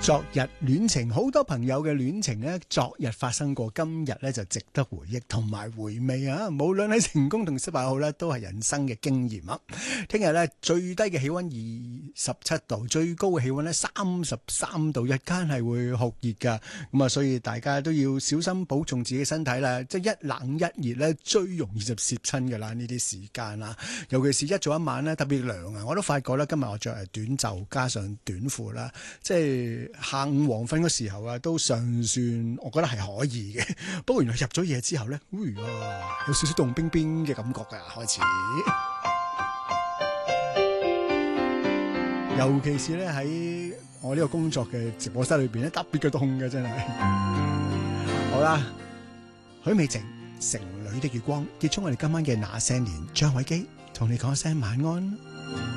昨日戀情，好多朋友嘅戀情呢，昨日發生過，今日呢就值得回憶同埋回味啊！無論係成功同失敗好呢，都係人生嘅經驗啊！聽日呢，最低嘅氣溫27度，最高嘅氣溫呢33度，日間係會酷熱噶，咁啊，所以大家都要小心保重自己身體啦！即係一冷一熱呢，最容易就攝親噶啦，呢啲時間啦，尤其是一早一晚呢，特別涼啊！我都發覺咧，今日我着係短袖加上短褲啦，即係下午黃昏嘅時候啊，都尚算，我覺得係可以嘅。不過原來入咗夜之後咧，有少少凍冰冰嘅感覺㗎，開始。尤其是咧喺我呢個工作嘅直播室裏邊咧，特別嘅凍嘅真係。好啦，許美靜《城裏的月光》結束我哋今晚嘅那些年，張偉基同你講聲晚安。